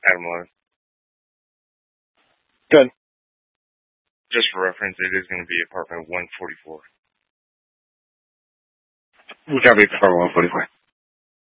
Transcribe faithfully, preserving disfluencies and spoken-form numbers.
Adam eleven. Good. Just for reference, it is going to be apartment one forty-four. We gotta be apartment one forty-four.